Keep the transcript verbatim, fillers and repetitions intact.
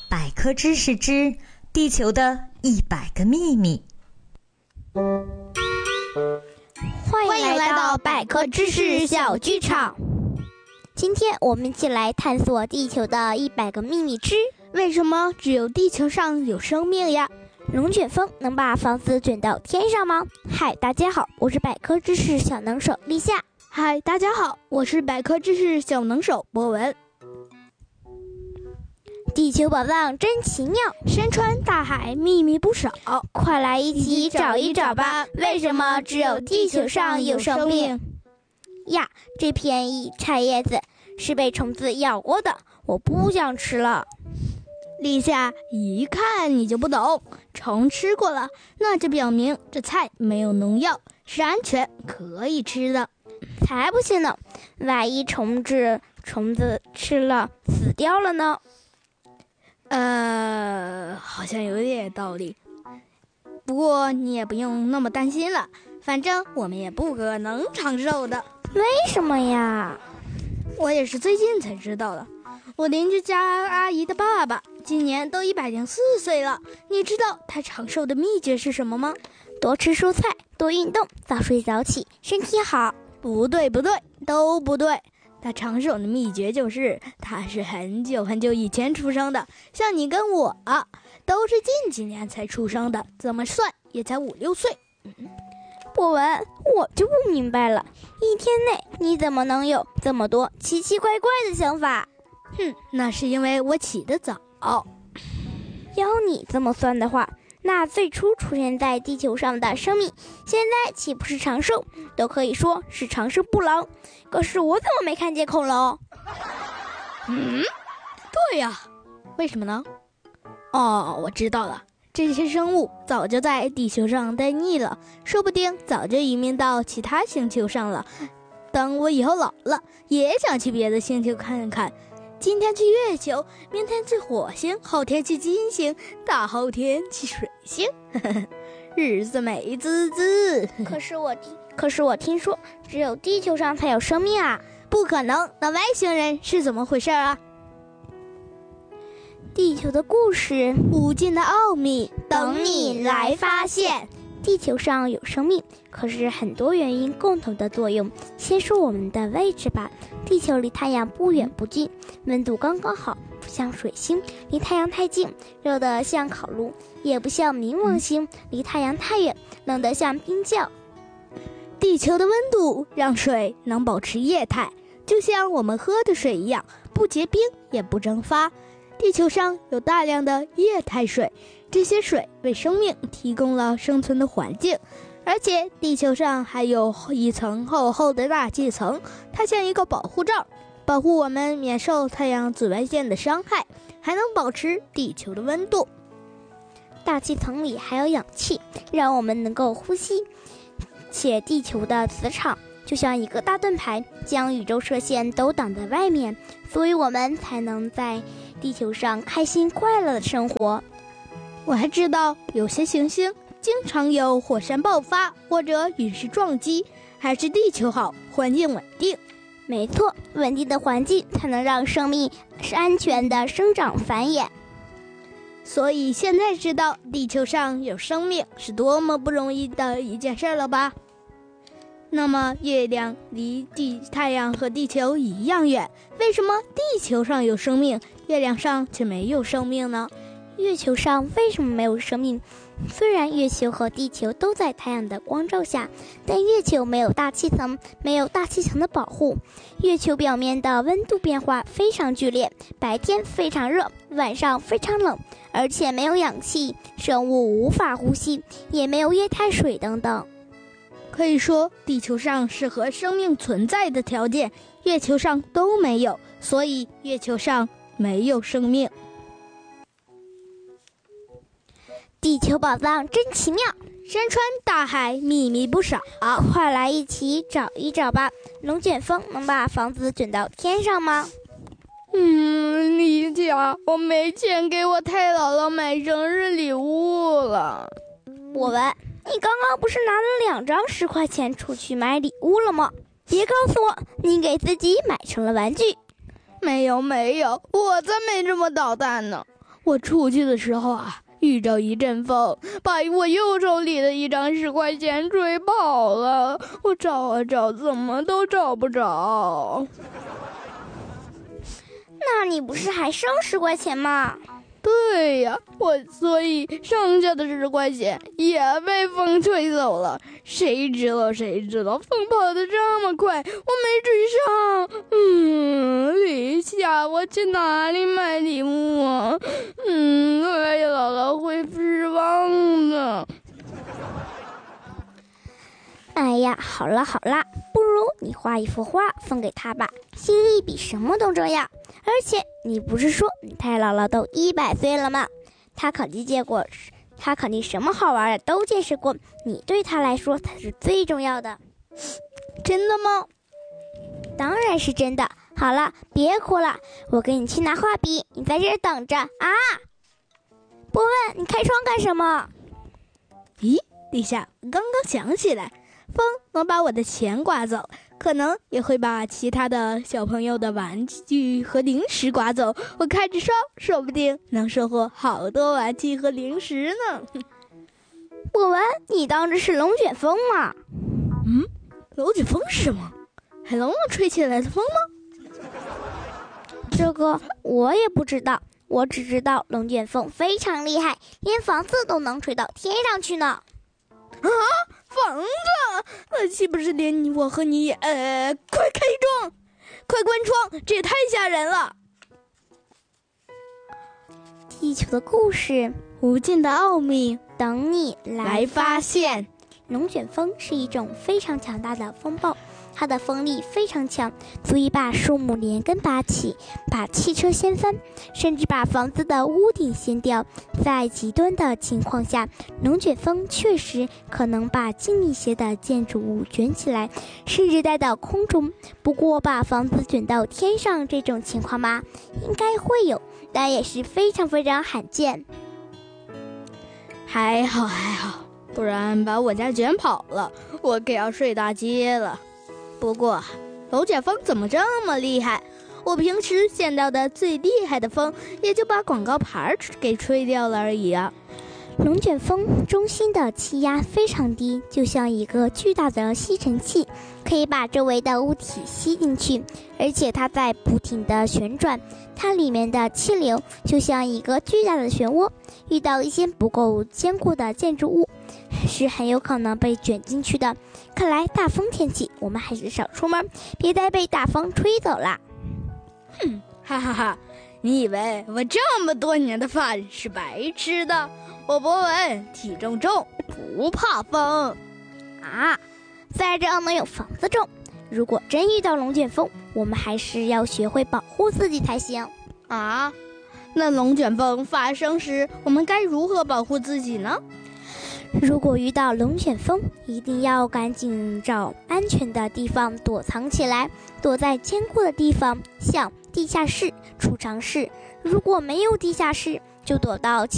百科知识之地球的一百个秘密。 欢迎来到百科知识小剧场。今天我们一起来探索地球的一百个秘密之为什么只有地球上有生命呀？ 龙卷风能把房子卷到天上吗？嗨，大家好，我是百科知识小能手立夏。 嗨，大家好，我是百科知识小能手博文。 地球宝藏真奇妙， 山川大海秘密不少， 快来一起找一找吧！为什么只有地球上有生命呀？这片一菜叶子是被虫子咬过的，我不想吃了。 立夏，一看你就不懂，虫吃过了，那就表明这菜没有农药，是安全可以吃的。 才不信呢，万一虫子虫子吃了死掉了呢？ 呃，好像有点道理。不过你也不用那么担心了，反正我们也不可能长寿的。 为什么呀？ 我也是最近才知道的。我邻居家阿姨的爸爸今年都一百零四岁了，你知道他长寿的秘诀是什么吗？ 多吃蔬菜，多运动，早睡早起，身体好。 不对不对，都不对。他长寿的秘诀就是他是很久很久以前出生的，像你跟我啊，都是近几年才出生的，怎么算也才五六岁。 博文，我就不明白了，一天内你怎么能有这么多奇奇怪怪的想法？ 哼，那是因为我起得早。 要你这么算的话，那最初出现在地球上的生命，现在岂不是长寿？都可以说是长生不老。可是我怎么没看见恐龙？ 嗯，对呀，为什么呢？哦，我知道了，这些生物早就在地球上待腻了，说不定早就移民到其他星球上了。等我以后老了，也想去别的星球看看。今天去月球，明天去火星，后天去金星，大后天去水星，呵呵，日子美滋滋。 可是我听，可是我听说只有地球上才有生命啊！ 不可能，那外星人是怎么回事啊？ 地球的故事， 无尽的奥秘， 等你来发现。地球上有生命，可是很多原因共同的作用。先说我们的位置吧，地球离太阳不远不近，温度刚刚好，不像水星离太阳太近，热得像烤炉，也不像冥王星离太阳太远，冷得像冰窖。 地球的温度让水能保持液态，就像我们喝的水一样，不结冰也不蒸发。地球上有大量的液态水，这些水为生命提供了生存的环境，而且地球上还有一层厚厚的大气层，它像一个保护罩，保护我们免受太阳紫外线的伤害，还能保持地球的温度。 大气层里还有氧气，让我们能够呼吸，且地球的磁场就像一个大盾牌，将宇宙射线都挡在外面，所以我们才能在地球上开心快乐的生活。 我还知道有些行星经常有火山爆发或者陨石撞击，还是地球好，环境稳定。 没错，稳定的环境才能让生命是安全的生长繁衍。 所以现在知道地球上有生命是多么不容易的一件事了吧？那么月亮离地太阳和地球一样远，为什么地球上有生命，月亮上却没有生命呢？ 月球上为什么没有生命？虽然月球和地球都在太阳的光照下，但月球没有大气层，没有大气层的保护。月球表面的温度变化非常剧烈，白天非常热，晚上非常冷，而且没有氧气，生物无法呼吸，也没有液态水等等。 可以说地球上适合生命存在的条件，月球上都没有，所以月球上没有生命。 地球宝藏真奇妙， 山川大海秘密不少， 快来一起找一找吧！龙卷风能把房子卷到天上吗？ 嗯，丽佳，我没钱给我太姥姥买生日礼物了。 我问你，刚刚不是拿了两张十块钱出去买礼物了吗？别告诉我你给自己买成了玩具。 没有没有，我才没这么捣蛋呢。 我出去的时候啊，遇着一阵风，把我右手里的一张十块钱吹跑了。我找啊找，怎么都找不着。 那你不是还剩十块钱吗？ 对呀，我所以剩下的十块钱也被风吹走了。谁知道谁知道，风跑得这么快，我没追上。嗯，李夏，我去哪里买礼物啊？嗯，我也姥姥会失望的。 哎呀，好了好了，不如你画一幅画送给他吧，心意比什么都重要。而且你不是说你太姥姥都一百岁了吗？他肯定见过，他肯定什么好玩的都见识过，你对他来说才是最重要的。 真的吗？ 当然是真的。好了，别哭了，我给你去拿画笔，你在这儿等着啊！波问，你开窗干什么？ 咦，李夏，我刚刚想起来，风能把我的钱刮走，可能也会把其他的小朋友的玩具和零食刮走。我开着烧，说不定能收获好多玩具和零食呢。 波文，你当这是龙卷风吗？ 嗯，龙卷风是什么？海龙王吹起来的风吗？ 这个我也不知道，我只知道龙卷风非常厉害，连房子都能吹到天上去呢。 啊，房子？那岂不是连你我和你也……呃，快开窗，快关窗，这也太吓人了。 地球的故事， 无尽的奥秘， 等你来来发现。 龙卷风是一种非常强大的风暴，它的风力非常强，足以把树木连根拔起，把汽车掀翻，甚至把房子的屋顶掀掉。在极端的情况下，龙卷风确实可能把近一些的建筑物卷起来，甚至带到空中。不过把房子卷到天上这种情况吗？应该会有，但也是非常非常罕见。 还好还好，不然把我家卷跑了，我可要睡大街了。不过龙卷风怎么这么厉害？我平时见到的最厉害的风，也就把广告牌给吹掉了而已啊。 龙卷风中心的气压非常低，就像一个巨大的吸尘器，可以把周围的物体吸进去，而且它在不停地旋转，它里面的气流就像一个巨大的漩涡，遇到一些不够坚固的建筑物，是很有可能被卷进去的。看来大风天气，我们还是少出门，别再被大风吹走了。 哼，哈哈哈！你以为我这么多年的饭是白吃的？我博文体重重，不怕风啊！在这能有房子重。如果真遇到龙卷风，我们还是要学会保护自己才行啊！那龙卷风发生时，我们该如何保护自己呢？ 如果遇到龙卷风，一定要赶紧找安全的地方躲藏起来，躲在坚固的地方，像地下室、储藏室。如果没有地下室，就躲到